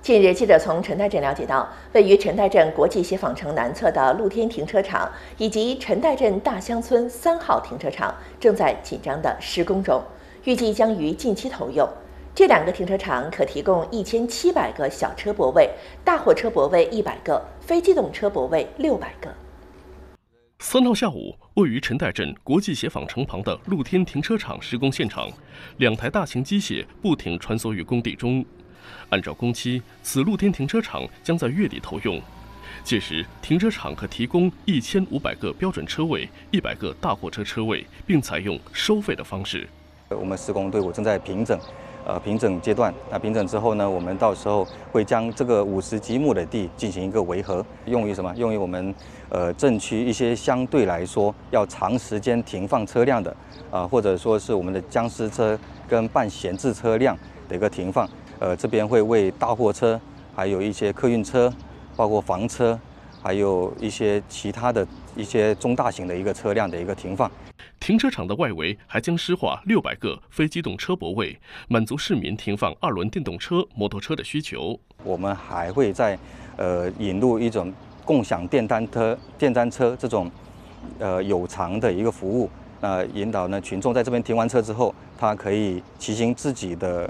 近日，记者从陈代镇了解到，位于陈代镇国际协坊城南侧的露天停车场以及陈代镇大乡村3号停车场正在紧张的施工中，预计将于近期投用。这2个停车场可提供1700个小车泊位，大货车泊位100个，非机动车泊位600个。 3号下午，位于陈代镇国际协坊城旁的露天停车场施工现场，2台大型机械不停穿梭于工地中。按照工期，此露天停车场将在月底投用。届时，停车场可提供1500个标准车位、100个大货车车位，并采用收费的方式。 我们施工队伍正在平整阶段。那平整之后呢，我们到时候会将这个50几亩的地进行一个围合，用于什么？用于我们镇区一些相对来说要长时间停放车辆的或者说是我们的僵尸车跟半闲置车辆的一个停放。这边会为大货车，还有一些客运车，包括房车，还有一些其他的一些中大型的一个车辆的一个停放。 停车场的外围还将施划600个非机动车泊位，满足市民停放2轮电动车、摩托车的需求。 我们还会再引入一种共享电单车这种有偿的一个服务，引导呢群众在这边停完车之后，他可以骑行自己的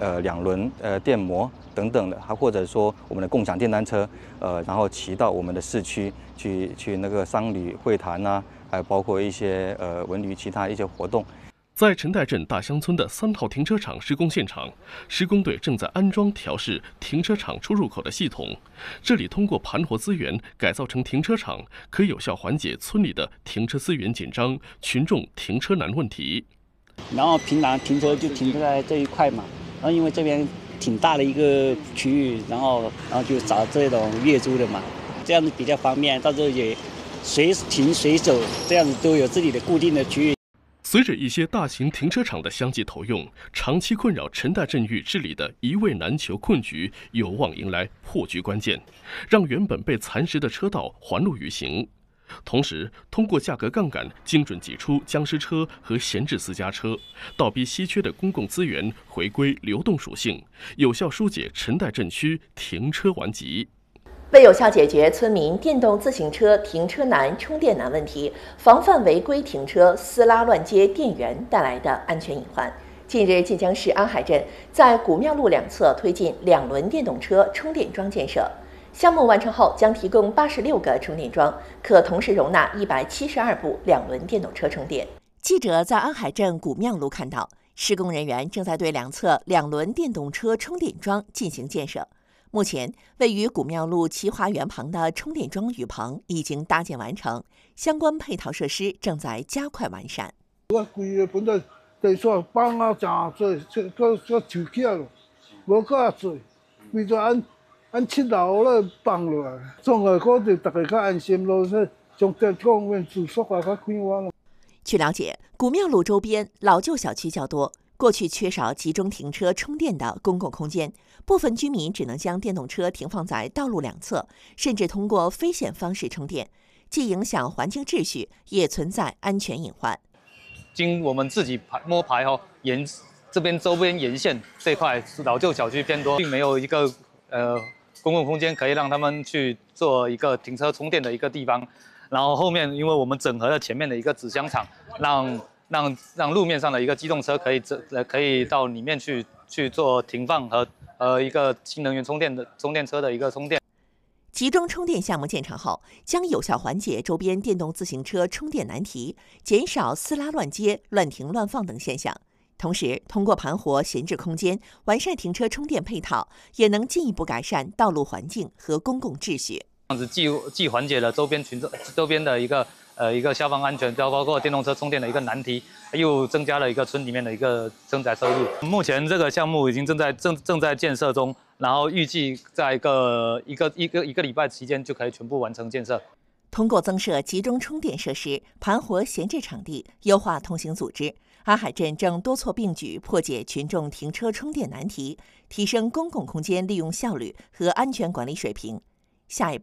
2轮电摩等等的，还或者说我们的共享电单车，然后骑到我们的市区去那个商旅会谈啊，还有包括一些文旅其他一些活动。 在陈代镇大乡村的3号停车场施工现场，施工队正在安装调试停车场出入口的系统。这里通过盘活资源改造成停车场，可以有效缓解村里的停车资源紧张、群众停车难问题。 然后平常停车就停在这一块嘛，然后因为这边挺大的一个区域，然后就找这种月租的嘛，这样子比较方便，到时候也随停随走，这样子都有自己的固定的区域。 随着一些大型停车场的相继投用，长期困扰陈代镇域治理的一位难求困局有望迎来破局关键，让原本被蚕食的车道还路于行。同时，通过价格杠杆精准挤出僵尸车和闲置私家车，倒逼稀缺的公共资源回归流动属性，有效疏解陈代镇区停车顽疾。 为有效解决村民电动自行车停车难、充电难问题，防范违规停车、私拉乱接电源带来的安全隐患，近日，晋江市安海镇在古庙路2侧推进2轮电动车充电桩建设。项目完成后，将提供86个充电桩，可同时容纳172部2轮电动车充电。记者在安海镇古庙路看到，施工人员正在对2侧2轮电动车充电桩进行建设。目前，位于古庙路齐华园旁的充电桩雨棚已经搭建完成，相关配套设施正在加快完善。 我规个本来地煞放啊真多，个抽起来咯，无够多，规个按7楼咧放落来，总个可就大家较安心咯，从这方面住宿啊较快活咯。 据了解，古庙路周边老旧小区较多。过去缺少集中停车充电的公共空间，部分居民只能将电动车停放在道路2侧，甚至通过非线方式充电，既影响环境秩序，也存在安全隐患。 经我们自己摸排后，这边周边沿线这块老旧小区偏多，并没有一个公共空间可以让他们去做一个停车充电的一个地方。然后后面因为我们整合了前面的一个纸箱厂，让路面上的一个机动车可以到里面去做停放和一个新能源充电车的一个充电。 集中充电项目建成后，将有效缓解周边电动自行车充电难题，减少私拉乱接、乱停乱放等现象。同时，通过盘活闲置空间，完善停车充电配套，也能进一步改善道路环境和公共秩序。 这样子既缓解了周边的一个消防安全，包括电动车充电的一个难题，又增加了一个村里面的一个增载收入。目前这个项目已经正在建设中，然后预计在一个礼拜期间就可以全部完成建设。 通过增设集中充电设施、盘活闲置场地、优化通行组织，安海镇正多措并举破解群众停车充电难题，提升公共空间利用效率和安全管理水平。下一步，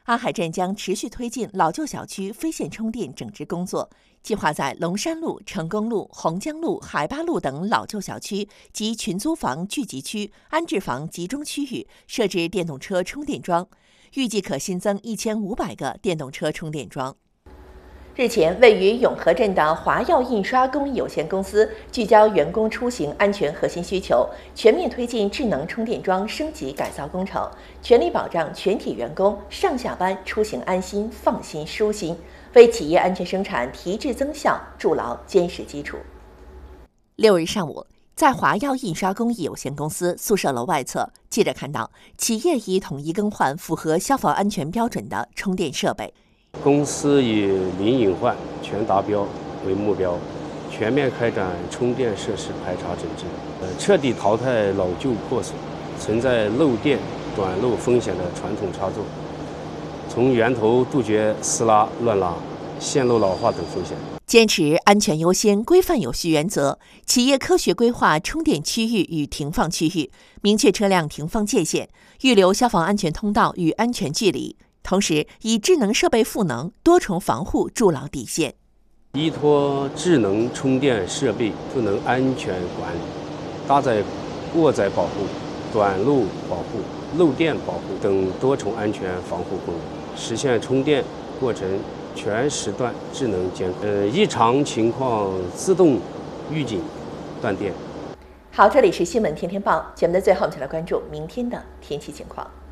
安海镇将持续推进老旧小区非线充电整治工作，计划在龙山路、成功路、洪江路、海八路等老旧小区及群租房聚集区、安置房集中区域设置电动车充电桩，预计可新增1500个电动车充电桩。日前，位于永和镇的华耀印刷工艺有限公司聚焦员工出行安全核心需求，全面推进智能充电桩升级改造工程，全力保障全体员工上下班出行安心、放心、舒心，为企业安全生产提质增效筑牢坚实基础。6日上午，在华耀印刷工艺有限公司宿舍楼外侧，记者看到企业已统一更换符合消防安全标准的充电设备。 公司以零隐患、全达标为目标，全面开展充电设施排查整治，彻底淘汰老旧破损、存在漏电、短路风险的传统插座，从源头杜绝私拉、乱拉、线路老化等风险。 坚持安全优先、规范有序原则，企业科学规划充电区域与停放区域，明确车辆停放界限，预留消防安全通道与安全距离。同时，以智能设备赋能、多重防护筑牢底线。 依托智能充电设备赋能安全管理，搭载过载保护、短路保护、漏电保护等多重安全防护功能，实现充电过程全时段智能监控，异常情况自动预警断电。 好，这里是新闻天天报节目的最后，我们再来关注明天的天气情况。